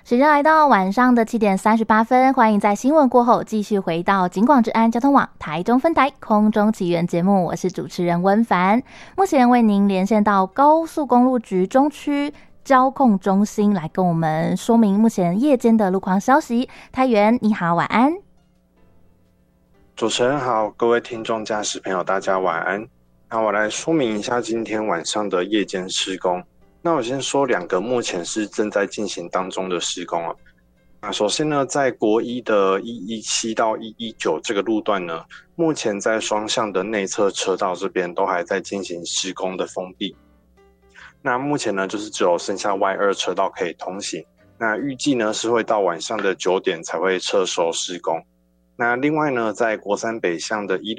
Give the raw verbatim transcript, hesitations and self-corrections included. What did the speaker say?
时间来到晚上的七点三十八分，欢迎在新闻过后继续回到警广治安交通网台中分台空中奇缘节目，我是主持人温凡。目前为您连线到高速公路局中区交控中心来跟我们说明目前夜间的路况消息。太原你好，晚安。 主持人好，各位听众驾驶朋友大家晚安。那我来说明一下今天晚上的夜间施工。那我先说两个目前是正在进行当中的施工啊。那首先呢，在国一的一一七到一一九这个路段呢，目前在双向的内侧车道这边都还在进行施工的封闭。那目前呢，就是只有剩下 Y 二 车道可以通行。那预计呢是会到晚上的九点才会撤收施工。那另外呢，在国三北向的一